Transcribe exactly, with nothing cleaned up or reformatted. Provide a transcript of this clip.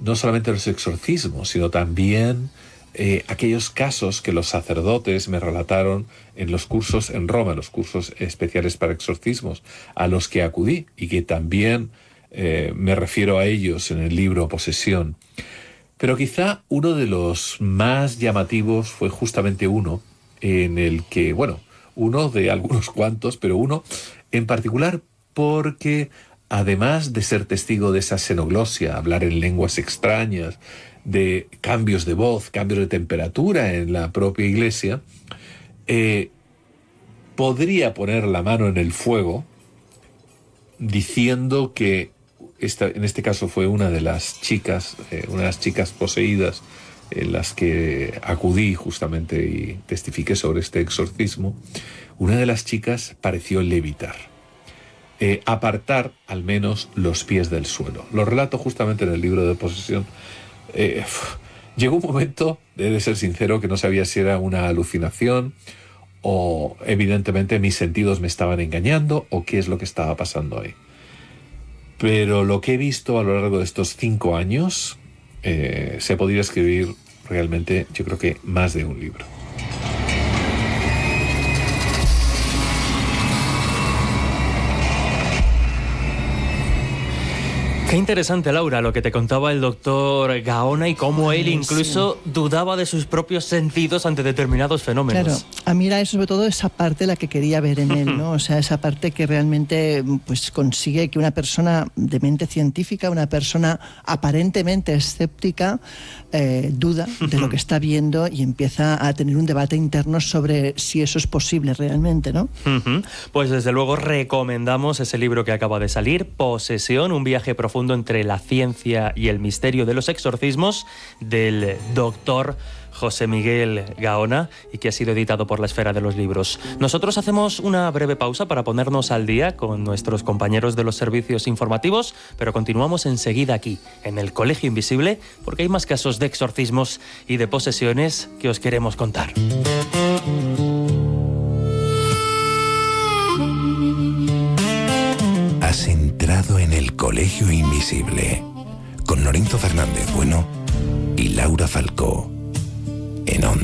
no solamente los exorcismos, sino también eh, aquellos casos que los sacerdotes me relataron en los cursos en Roma, los cursos especiales para exorcismos, a los que acudí y que también eh, me refiero a ellos en el libro Posesión. Pero quizá uno de los más llamativos fue justamente uno en el que, bueno, uno de algunos cuantos, pero uno en particular porque además de ser testigo de esa xenoglosia, hablar en lenguas extrañas, de cambios de voz, cambios de temperatura en la propia iglesia, eh, podría poner la mano en el fuego diciendo que esta, en este caso fue una de las chicas, eh, una de las chicas poseídas en las que acudí justamente y testifiqué sobre este exorcismo. Una de las chicas pareció levitar, eh, apartar al menos los pies del suelo. Lo relato justamente en el libro de Posesión. Eh, llegó un momento, he de ser sincero, que no sabía si era una alucinación o evidentemente mis sentidos me estaban engañando o qué es lo que estaba pasando ahí. Pero lo que he visto a lo largo de estos cinco años eh, se podría escribir realmente, yo creo que más de un libro. Qué interesante, Laura, lo que te contaba el doctor Gaona y cómo él incluso sí. dudaba de sus propios sentidos ante determinados fenómenos. Claro, a mí era eso, sobre todo esa parte la que quería ver en él, ¿no? O sea, esa parte que realmente pues consigue que una persona de mente científica, una persona aparentemente escéptica, eh, duda de lo que está viendo y empieza a tener un debate interno sobre si eso es posible realmente, ¿no? Pues desde luego recomendamos ese libro que acaba de salir, Posesión, un viaje profundo entre la ciencia y el misterio de los exorcismos, del doctor José Miguel Gaona, y que ha sido editado por La Esfera de los Libros. Nosotros hacemos una breve pausa para ponernos al día con nuestros compañeros de los servicios informativos, pero continuamos enseguida aquí, en el Colegio Invisible, porque hay más casos de exorcismos y de posesiones que os queremos contar. Has entrado en el Colegio Invisible con Lorenzo Fernández Bueno y Laura Falcó en Onda